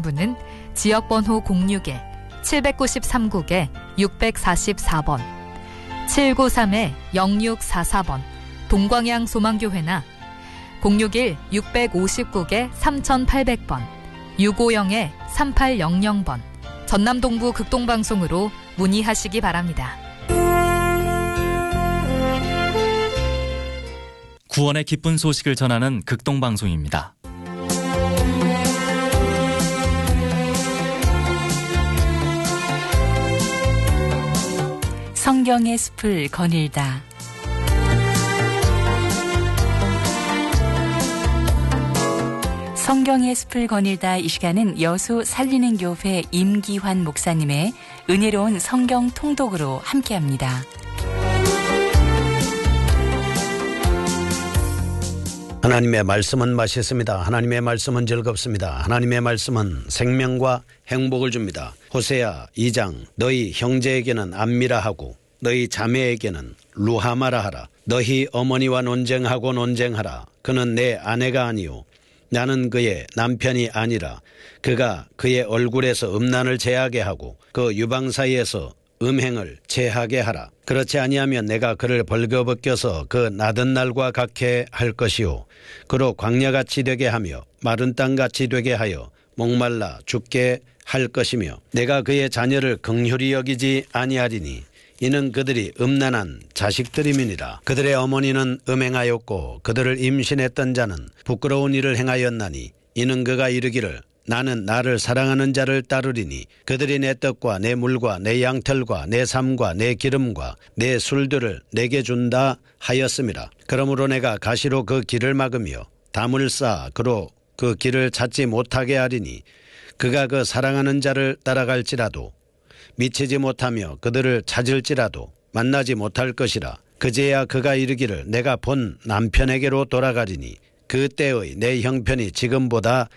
분은 지역번호 06-793국에 644번, 793-0644번 동광양 소망교회나 061-659에 3800번, 650-3800번 전남동부 극동방송으로 문의하시기 바랍니다. 구원의 기쁜 소식을 전하는 극동방송입니다. 성경의 숲을 거닐다. 성경의 숲을 거닐다. 이 시간은 여수 살리는 교회 임기환 목사님의 은혜로운 성경 통독으로 함께합니다. 하나님의 말씀은 맛있습니다. 하나님의 말씀은 즐겁습니다. 하나님의 말씀은 생명과 행복을 줍니다. 호세아 2장 너희 형제에게는 암미라 하고 너희 자매에게는 루하마라 하라. 너희 어머니와 논쟁하고 논쟁하라. 그는 내 아내가 아니요 나는 그의 남편이 아니라. 그가 그의 얼굴에서 음란을 제하게 하고 그 유방 사이에서 음행을 제하게 하라. 그렇지 아니하면 내가 그를 벌거벗겨서 그 나던 날과 같게 할 것이요 그로 광야같이 되게 하며 마른 땅같이 되게 하여 목말라 죽게 할 것이며 내가 그의 자녀를 긍휼히 여기지 아니하리니 이는 그들이 음란한 자식들임이니라. 그들의 어머니는 음행하였고 그들을 임신했던 자는 부끄러운 일을 행하였나니 이는 그가 이르기를 나는 나를 사랑하는 자를 따르리니 그들이 내 떡과 내 물과 내 양털과 내 삶과 내 기름과 내 술들을 내게 준다 하였음이라. 그러므로 내가 가시로 그 길을 막으며 담을 쌓아 그로 그 길을 찾지 못하게 하리니 그가 그 사랑하는 자를 따라갈지라도 미치지 못하며 그들을 찾을지라도 만나지 못할 것이라. 그제야 그가 이르기를 내가 본 남편에게로 돌아가리니 그때의 내 형편이 지금보다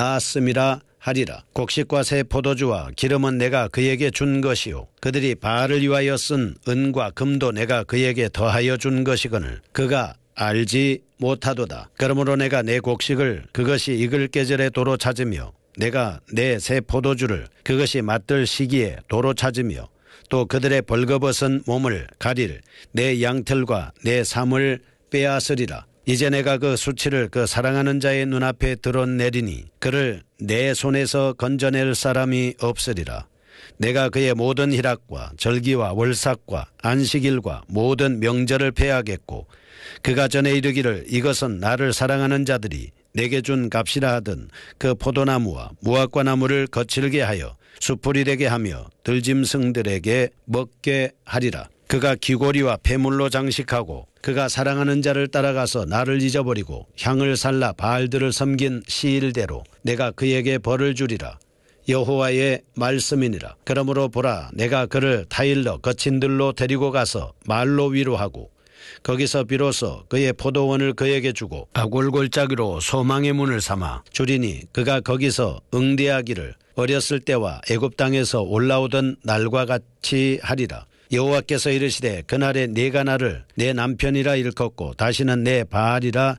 나았음이라 하리라. 곡식과 새 포도주와 기름은 내가 그에게 준 것이요 그들이 바알을 위하여 쓴 은과 금도 내가 그에게 더하여 준 것이거늘 그가 알지 못하도다. 그러므로 내가 내 곡식을 그것이 익을 계절에 도로 찾으며 내가 내 새 포도주를 그것이 맛들 시기에 도로 찾으며 또 그들의 벌거벗은 몸을 가릴 내 양털과 내 삶을 빼앗으리라. 이제 내가 그 수치를 그 사랑하는 자의 눈앞에 드러내리니 그를 내 손에서 건져낼 사람이 없으리라. 내가 그의 모든 희락과 절기와 월삭과 안식일과 모든 명절을 폐하겠고 그가 전에 이르기를 이것은 나를 사랑하는 자들이 내게 준 값이라 하던 그 포도나무와 무화과 나무를 거칠게 하여 수풀이 되게 하며 들짐승들에게 먹게 하리라. 그가 귀고리와 폐물로 장식하고 그가 사랑하는 자를 따라가서 나를 잊어버리고 향을 살라 바알들을 섬긴 시일대로 내가 그에게 벌을 주리라. 여호와의 말씀이니라. 그러므로 보라 내가 그를 타일러 거친 들로 데리고 가서 말로 위로하고 거기서 비로소 그의 포도원을 그에게 주고 아골골짜기로 소망의 문을 삼아 주리니 그가 거기서 응대하기를 어렸을 때와 애굽 땅에서 올라오던 날과 같이 하리라. 여호와께서 이르시되 그날에 네가 나를 내 남편이라 일컫고 다시는 내 바알이라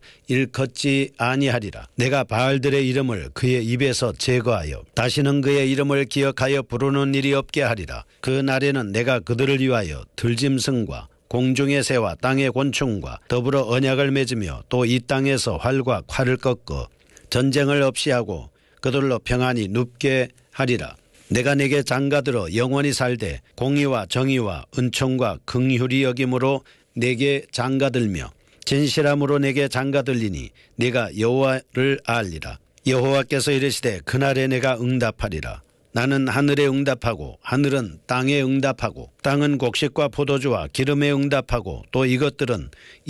일컫지 아니하리라. 내가 바알들의 이름을 그의 입에서 제거하여 다시는 그의 이름을 기억하여 부르는 일이 없게 하리라. 그 날에는 내가 그들을 위하여 들짐승과 공중의 새와 땅의 곤충과 더불어 언약을 맺으며 또 이 땅에서 활과 칼을 꺾어 전쟁을 없이 하고 그들로 평안히 눕게 하리라. 내가 내게 장가들어 영원히 살되 공의와 정의와 은총과 긍휼히 여김으로 내게 장가들며 진실함으로 내게 장가들리니 내가 여호와를 알리라. 여호와께서 이르시되 그날에 내가 응답하리라. 나는 하늘에 응답하고 하늘은 땅에 응답하고 땅은 곡식과 포도주와 기름에 응답하고 또 이것들은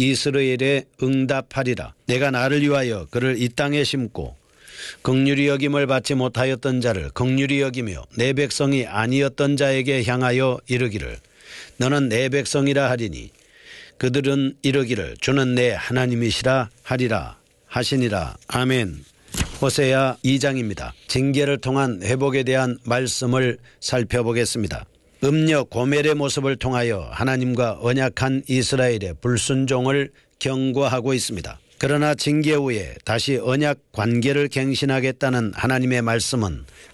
이스라엘에 응답하리라. 내가 나를 위하여 그를 이 땅에 심고 긍휼히 여김을 받지 못하였던 자를 긍휼히 여기며 내 백성이 아니었던 자에게 향하여 이르기를 너는 내 백성이라 하리니 그들은 이르기를 주는 내 하나님이시라 하리라 하시니라. 아멘. 호세아 2장입니다. 징계를 통한 회복에 대한 말씀을 살펴보겠습니다. 음녀 고멜의 모습을 통하여 하나님과 언약한 이스라엘의 불순종을 경고하고 있습니다. 그러나 징계 후에 다시 언약 관계를 갱신하겠다는 하나님의 말씀은